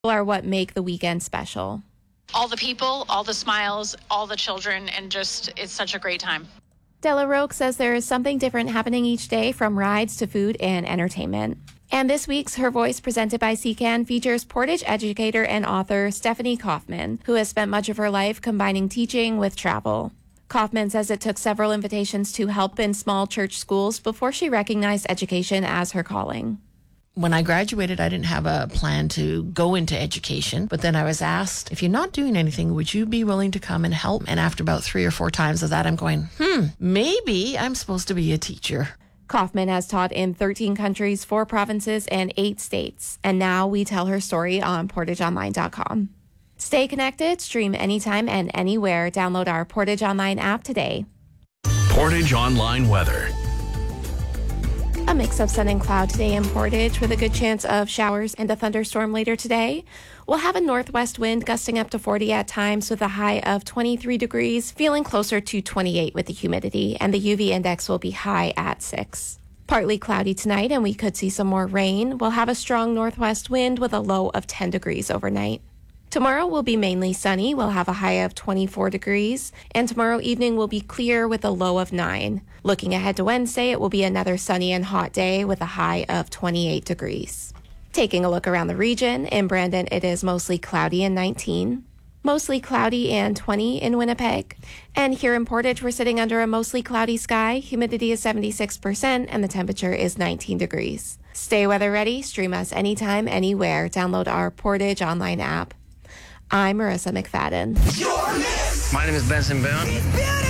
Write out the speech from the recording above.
are what make the weekend special. All the people, all the smiles, all the children, and just, it's such a great time. Della Roque says there is something different happening each day, from rides to food and entertainment. And this week's Her Voice, presented by CCAN, features Portage educator and author Stephanie Kaufman, who has spent much of her life combining teaching with travel. Kaufman says it took several invitations to help in small church schools before she recognized education as her calling. When I graduated, I didn't have a plan to go into education, but then I was asked, if you're not doing anything, would you be willing to come and help? And after about 3 or 4 times of that, I'm going, maybe I'm supposed to be a teacher. Kaufman has taught in 13 countries, 4 provinces, and 8 states. And now we tell her story on PortageOnline.com. Stay connected, stream anytime and anywhere. Download our Portage Online app today. Portage Online weather. A mix of sun and cloud today in Portage, with a good chance of showers and a thunderstorm later today. We'll have a northwest wind gusting up to 40 at times, with a high of 23 degrees, feeling closer to 28 with the humidity, and the UV index will be high at 6. Partly cloudy tonight, and we could see some more rain. We'll have a strong northwest wind with a low of 10 degrees overnight. Tomorrow will be mainly sunny. We'll have a high of 24 degrees, and tomorrow evening will be clear with a low of 9. Looking ahead to Wednesday, it will be another sunny and hot day with a high of 28 degrees. Taking a look around the region, in Brandon, it is mostly cloudy and 19. Mostly cloudy and 20 in Winnipeg. And here in Portage, we're sitting under a mostly cloudy sky. Humidity is 76%, and the temperature is 19 degrees. Stay weather ready. Stream us anytime, anywhere. Download our Portage Online app. I'm Marissa McFadden. My name is Benson Boone.